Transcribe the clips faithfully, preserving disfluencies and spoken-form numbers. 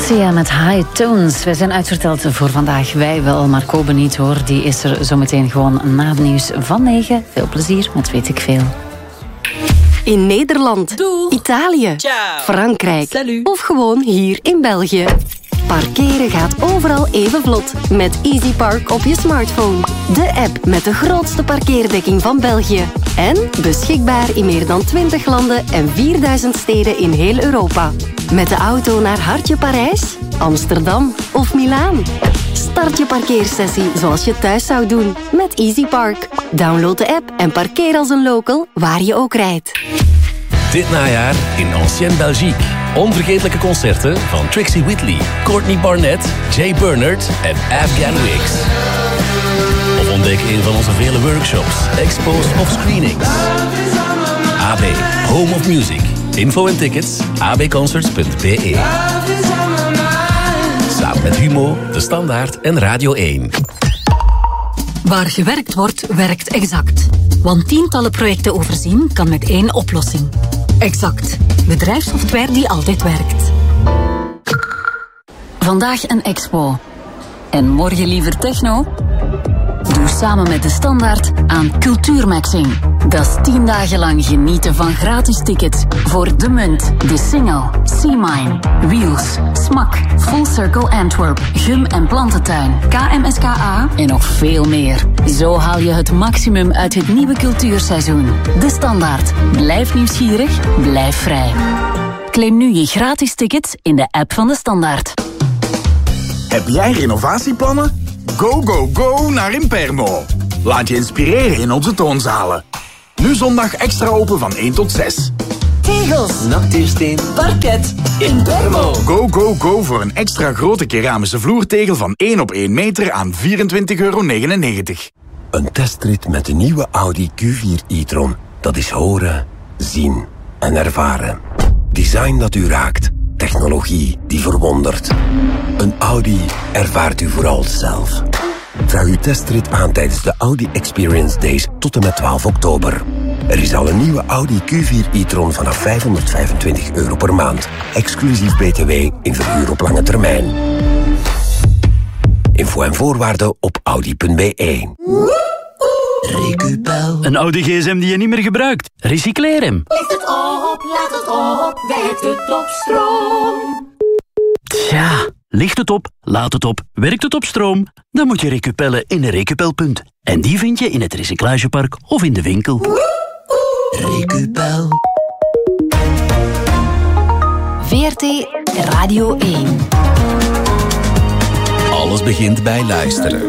Sia met High Tones. Wij zijn uitverteld voor vandaag. Wij wel, maar Kobe niet hoor. Die is er zometeen gewoon na het nieuws van negen. Veel plezier met Weet ik Veel. In Nederland, Doei. Italië, Ciao. Frankrijk Salut. of gewoon hier in België. Parkeren gaat overal even vlot met Easy Park op je smartphone. De app met de grootste parkeerdekking van België. En beschikbaar in meer dan twintig landen en vierduizend steden in heel Europa. Met de auto naar Hartje Parijs, Amsterdam of Milaan. Start je parkeersessie zoals je thuis zou doen met Easy Park. Download de app en parkeer als een local waar je ook rijdt. Dit najaar in Ancienne Belgique. Onvergetelijke concerten van Trixie Whitley, Courtney Barnett, Jay Bernard en Afghan Wigs. Of ontdek een van onze vele workshops, expos of screenings. A B, Home of Music. Info en tickets, a b concerts punt b e. Samen met Humo, De Standaard en Radio één. Waar gewerkt wordt, werkt Exact. Want tientallen projecten overzien kan met één oplossing. Exact. Bedrijfssoftware die altijd werkt. Vandaag een expo. En morgen liever techno? Doe samen met De Standaard aan Cultuurmaxing. Dat is tien dagen lang genieten van gratis tickets voor De Munt, De Single, Sea Mine, Wheels, Smak, Full Circle Antwerp, Gum en Plantentuin, K M S K A en nog veel meer. Zo haal je het maximum uit het nieuwe cultuurseizoen. De Standaard. Blijf nieuwsgierig, blijf vrij. Claim nu je gratis tickets in de app van De Standaard. Heb jij renovatieplannen? Go, go, go naar Impermo. Laat je inspireren in onze toonzalen. Nu zondag extra open van één tot zes. Tegels, nachtuursteen, parket, Impermo. Go, go, go voor een extra grote keramische vloertegel van één op één meter aan vierentwintig euro negenennegentig. Een testrit met de nieuwe Audi Q vier e-tron. Dat is horen, zien en ervaren. Design dat u raakt. Technologie die verwondert. Een Audi ervaart u vooral zelf. Vraag uw testrit aan tijdens de Audi Experience Days tot en met twaalf oktober. Er is al een nieuwe Audi Q vier e-tron vanaf vijfhonderdvijfentwintig euro per maand. Exclusief B T W in verhuur op lange termijn. Info en voorwaarden op audi punt b e. Recupel. Een oude gsm die je niet meer gebruikt. Recycleer hem. Licht het op, laat het op, werkt het op stroom. Tja, ligt het op, laat het op, werkt het op stroom? Dan moet je recupellen in een recupelpunt. En die vind je in het recyclagepark of in de winkel. Recupel. V R T Radio één. Alles begint bij luisteren.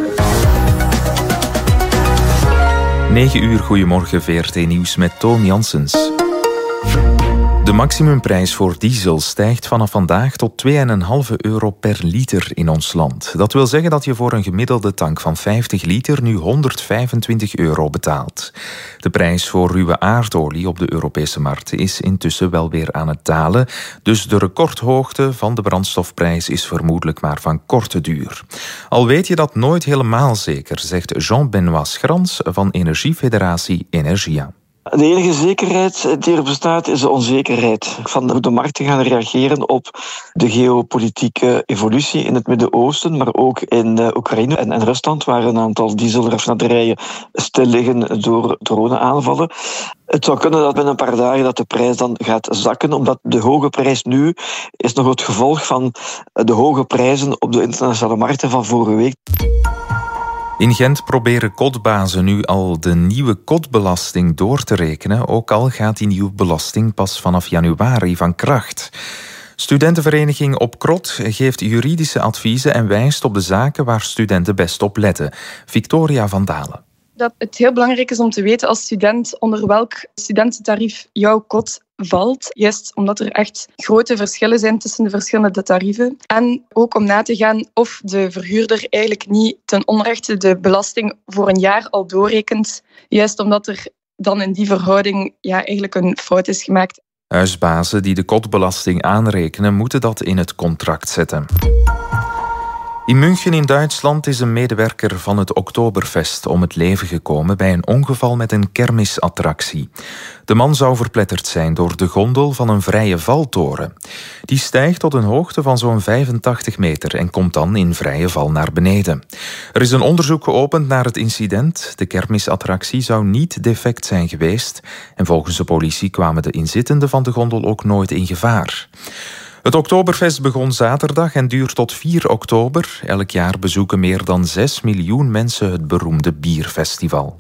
negen uur, goedemorgen, V R T Nieuws met Toon Janssens. De maximumprijs voor diesel stijgt vanaf vandaag tot twee komma vijf euro per liter in ons land. Dat wil zeggen dat je voor een gemiddelde tank van vijftig liter nu honderdvijfentwintig euro betaalt. De prijs voor ruwe aardolie op de Europese markt is intussen wel weer aan het dalen, dus de recordhoogte van de brandstofprijs is vermoedelijk maar van korte duur. Al weet je dat nooit helemaal zeker, zegt Jean-Benoît Schrans van Energiefederatie Energia. De enige zekerheid die er bestaat is de onzekerheid van hoe de markten gaan reageren op de geopolitieke evolutie in het Midden-Oosten, maar ook in Oekraïne en, en Rusland, waar een aantal dieselraffinaderijen stil liggen door droneaanvallen. Het zou kunnen dat binnen een paar dagen dat de prijs dan gaat zakken, omdat de hoge prijs nu is nog het gevolg van de hoge prijzen op de internationale markten van vorige week. In Gent proberen kotbazen nu al de nieuwe kotbelasting door te rekenen, ook al gaat die nieuwe belasting pas vanaf januari van kracht. Studentenvereniging Op Krot geeft juridische adviezen en wijst op de zaken waar studenten best op letten. Victoria van Dalen. Dat het heel belangrijk is om te weten als student onder welk studententarief jouw kot valt. Juist omdat er echt grote verschillen zijn tussen de verschillende tarieven. En ook om na te gaan of de verhuurder eigenlijk niet ten onrechte de belasting voor een jaar al doorrekent. Juist omdat er dan in die verhouding ja, eigenlijk een fout is gemaakt. Huisbazen die de kotbelasting aanrekenen moeten dat in het contract zetten. In München in Duitsland is een medewerker van het Oktoberfest om het leven gekomen bij een ongeval met een kermisattractie. De man zou verpletterd zijn door de gondel van een vrije valtoren. Die stijgt tot een hoogte van zo'n vijfentachtig meter en komt dan in vrije val naar beneden. Er is een onderzoek geopend naar het incident. De kermisattractie zou niet defect zijn geweest en volgens de politie kwamen de inzittenden van de gondel ook nooit in gevaar. Het Oktoberfest begon zaterdag en duurt tot vier oktober. Elk jaar bezoeken meer dan zes miljoen mensen het beroemde bierfestival.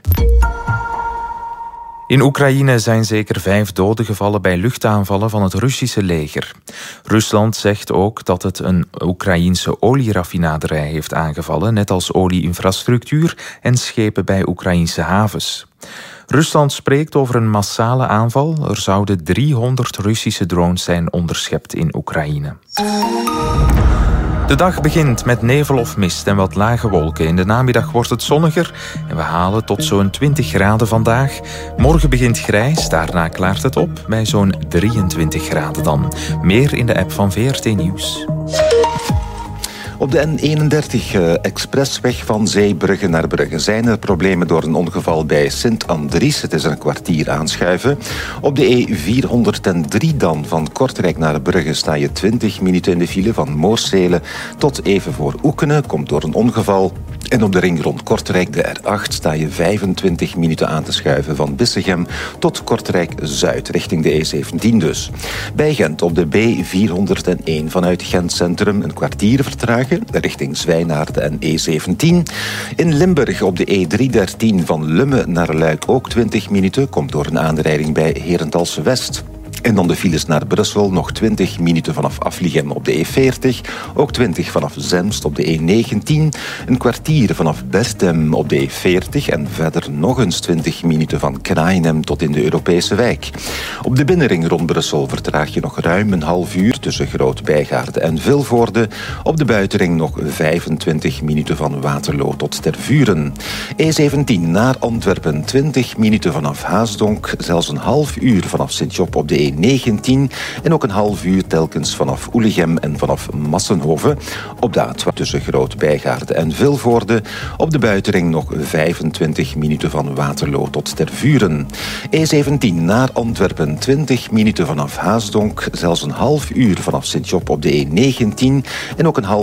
In Oekraïne zijn zeker vijf doden gevallen bij luchtaanvallen van het Russische leger. Rusland zegt ook dat het een Oekraïense olieraffinaderij heeft aangevallen, net als olieinfrastructuur en schepen bij Oekraïnse havens. Rusland spreekt over een massale aanval. Er zouden driehonderd Russische drones zijn onderschept in Oekraïne. De dag begint met nevel of mist en wat lage wolken. In de namiddag wordt het zonniger en we halen tot zo'n twintig graden vandaag. Morgen begint grijs, daarna klaart het op bij zo'n drieëntwintig graden dan. Meer in de app van V R T Nieuws. Op de N eenendertig uh, expressweg van Zeebrugge naar Brugge zijn er problemen door een ongeval bij Sint-Andries. Het is een kwartier aanschuiven. Op de E vierhonderddrie dan van Kortrijk naar Brugge sta je twintig minuten in de file van Moorsele tot even voor Oekene. Komt door een ongeval. En op de ring rond Kortrijk, de R acht, sta je vijfentwintig minuten aan te schuiven van Bissegem tot Kortrijk-Zuid, richting de E zeventien dus. Bij Gent op de B vierhonderdéén vanuit Gent Centrum een kwartier vertragen, richting Zwijnaarden en E zeventien. In Limburg op de E driehonderddertien van Lumme naar Luik ook twintig minuten, komt door een aanrijding bij Herentals West. En dan de files naar Brussel, nog twintig minuten vanaf Afligem op de E veertig, ook twintig vanaf Zemst op de E negentien, een kwartier vanaf Bertem op de E veertig en verder nog eens twintig minuten van Kraaienhem tot in de Europese wijk. Op de binnenring rond Brussel vertraag je nog ruim een half uur tussen Groot-Bijgaarde en Vilvoorde. Op de buitenring nog vijfentwintig minuten van Waterloo tot Tervuren. E zeventien naar Antwerpen, twintig minuten vanaf Haasdonk, zelfs een half uur vanaf Sint-Job op de E negentien en ook een half uur telkens vanaf Oelegem en vanaf Massenhoven. Op de A twaalf tussen Groot-Bijgaarde en Vilvoorde. Op de buitenring nog vijfentwintig minuten van Waterloo tot Tervuren. E zeventien naar Antwerpen, twintig minuten vanaf Haasdonk, zelfs een half uur vanaf Sint-Job op de E negentien en ook een half